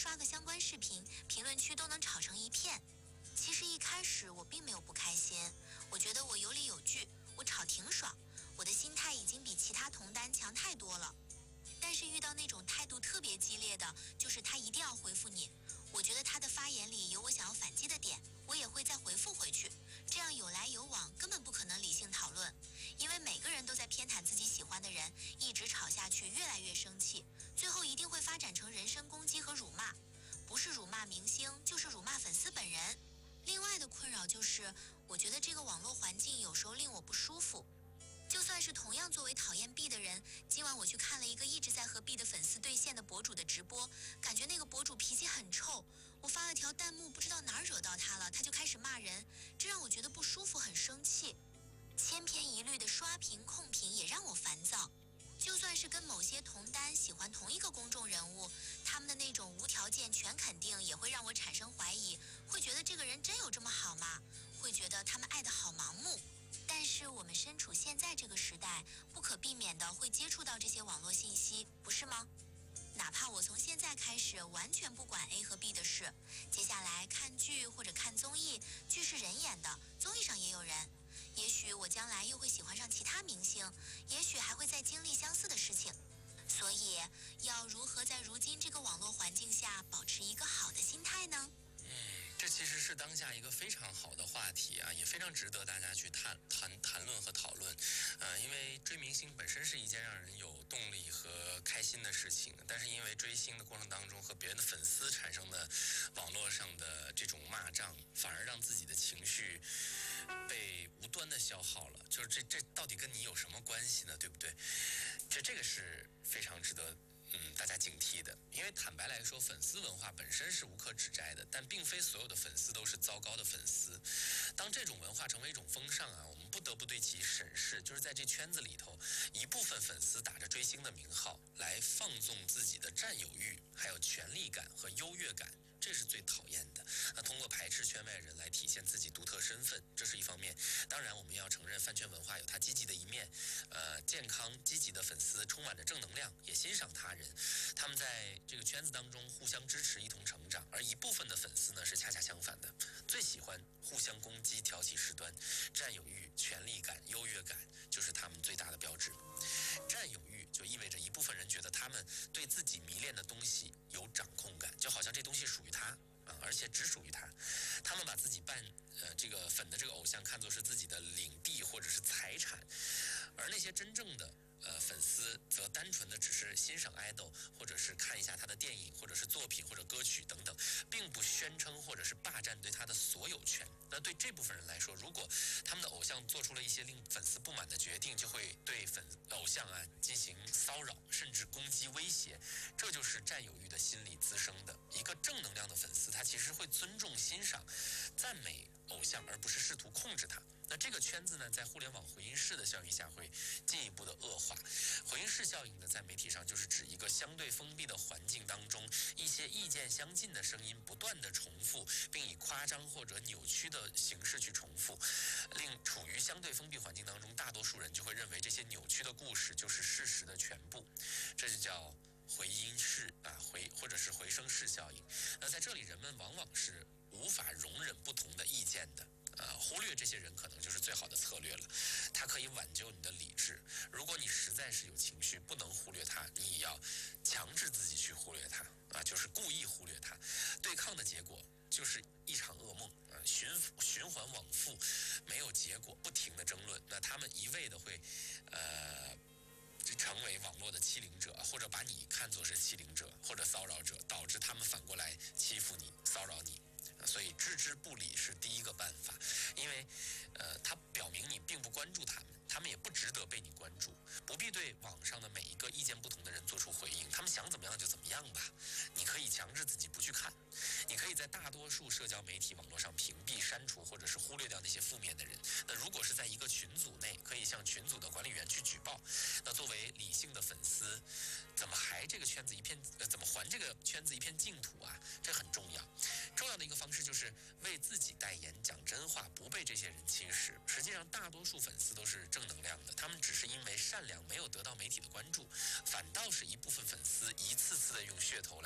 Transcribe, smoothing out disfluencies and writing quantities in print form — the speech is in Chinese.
刷个相关视频，评论区都能吵成一片。其实一开始我并没有不开心，我觉得我有理有据，我吵挺爽，我的心态已经比其他同担强太多了。但是遇到那种态度特别激烈的，就是他一定要回复你，我觉得他的发言里有我想要反击的点，我也会再回复回去，这样有来有往，根本不可能理性讨论。因为每个人都在偏袒自己喜欢的人，一直吵下去，越来越生气，最后一定会发展成人身攻击和辱骂，不是辱骂明星，就是辱骂粉丝本人。另外的困扰就是，我觉得这个网络环境有时候令我不舒服。就算是同样作为讨厌 B 的人，今晚我去看了一个一直在和 B 的粉丝对线的博主的直播，感觉那个博主脾气很臭，我发了条弹幕，不知道哪儿惹到他了，他就开始骂人，这让我觉得不舒服，很生气。千篇一律的刷屏控评也让我烦躁。就算是跟某些同担喜欢同一个公众人物，他们的那种无条件全肯定也会让我产生怀疑，会觉得这个人真有这么好吗？会觉得他们爱得好盲目。但是我们身处现在这个时代，不可避免的会接触到这些网络信息，不是吗？哪怕我从现在开始完全不管 A 和 B 的事，接下来看剧或者看综艺，剧是人演的，综艺上也有人。也许我将来又会喜欢上其他明星，也许还会再经历相似的事情。所以，要如何在如今这个网络环境下保持一个好的心态呢？ 这其实是当下一个非常好的话题啊，也非常值得大家去谈论和讨论。因为追明星本身是一件让人有动力和开心的事情，但是因为追星的过程当中和别人的粉丝产生的网络上的这种骂仗，反而让自己的情绪被无端的消耗了。就是这到底跟你有什么关系呢？对不对？这个是非常值得大家警惕的。因为坦白来说，粉丝文化本身是无可指摘的，但并非所有的粉丝都是糟糕的粉丝。当这种文化成为一种风尚啊，我们不得不对其审视，就是在这圈子里头，一部分粉丝打着追星的名号来放纵自己的占有欲，还有权力感和优越感，这是最讨厌的。那通过排斥圈外人来体现自己独特身份，这是一方面。当然我们要承认饭圈文化有它积极的一面，健康积极的粉丝充满着正能量，也欣赏他人，他们在这个圈子当中互相支持，一同成长。而一部分的粉丝呢是恰恰相反的，最喜欢互相攻击，挑起事端，占有欲、权力感、优越感就是他们最大的标志。占有欲就意味着一部分人觉得他们对自己迷恋的东西有掌控感，就好像这东西属于他而且只属于他。他们把自己这个粉的这个偶像看作是自己的领地或者是财产，而那些真正的粉丝则单纯的只是欣赏 idol， 或者是看一下他的电影，或者是作品，或者歌曲等等，并不宣称或者是霸占对他的所有权。那对这部分人来说，如果他们的偶像做出了一些令粉丝不满的决定，就会对偶像进行骚扰，甚至攻击威胁，这就是占有欲的心理滋生的。一个正能量的粉丝，他其实会尊重、欣赏、赞美偶像，而不是试图控制他。那这个圈子呢，在互联网回音室的效应下会进一步的恶化。回音室效应呢，在媒体上就是指一个相对封闭的环境当中，一些意见相近的声音不断的重复，并以夸张或者扭曲的形式去重复，令处于相对封闭环境当中，大多数人就会认为这些扭曲的故事就是事实的全部，这就叫回音室或者是回声室效应。那在这里，人们往往是无法容忍不同的意见的。忽略这些人可能就是最好的策略了，它可以挽救你的理智。如果你实在是有情绪不能忽略它，你也要强制自己去忽略它就是故意忽略它。对抗的结果就是一场噩梦循环往复，没有结果，不停的争论。那他们一味的会成为网络的欺凌者，或者把你看作是欺凌者或者骚扰者，导致他们反过来欺负你、骚扰你。所以置之不理是第一个办法，因为它表明你并不关注他们，他们也不值得被你关注。不必对网上的每一个意见不同的人做出回应，他们想怎么样就怎么样吧。你可以强制自己不去看，你可以在大多数社交媒体网络上屏蔽、删除或者是忽略掉那些负面的人。那如果是在一个群组内，可以向群组的管理员去举报。那作为理性的粉丝，怎么还这个圈子一片怎么还这个圈子一片净土啊？这很重要。重要的一个方式就是为自己代言，讲真话，不被这些人侵蚀。实际上大多数粉丝都是正能量的，他们只是因为善良没有得到媒体的关注，反倒是一部分粉丝一次次的用噱头来